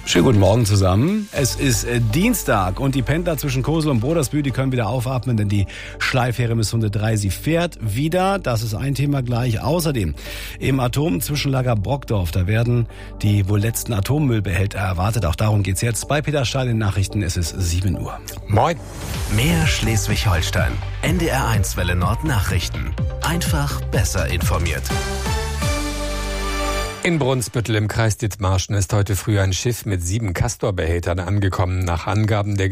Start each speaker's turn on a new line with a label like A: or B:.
A: Schönen guten Morgen zusammen. Es ist Dienstag und die Pendler zwischen Kosel und Brodersbühl, die können wieder aufatmen, denn die Schleifähre Misssunde 3, sie fährt wieder. Das ist ein Thema gleich. Außerdem im Atomzwischenlager Brockdorf, da werden die wohl letzten Atommüllbehälter erwartet. Auch darum geht's jetzt bei Peter Stahl in den Nachrichten. Es ist 7 Uhr.
B: Moin.
C: Mehr Schleswig-Holstein. NDR1 Welle Nord Nachrichten. Einfach besser informiert.
B: In Brunsbüttel im Kreis Dithmarschen ist heute früh ein Schiff mit 7 Castor-Behältern angekommen. Nach Angaben der